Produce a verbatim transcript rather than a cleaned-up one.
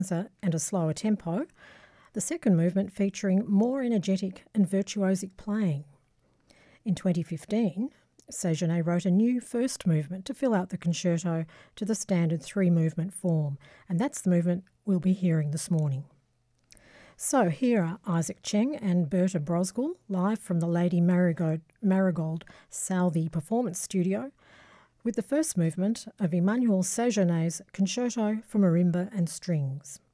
and a slower tempo, the second movement featuring more energetic and virtuosic playing. In twenty fifteen, Sejourné wrote a new first movement to fill out the concerto to the standard three-movement form, and that's the movement we'll be hearing this morning. So here are Isaac Cheng and Berta Brosgil live from the Lady Marigold, Marigold Southey Performance Studio with the first movement of Emmanuel Sejourné's Concerto for Marimba and Strings.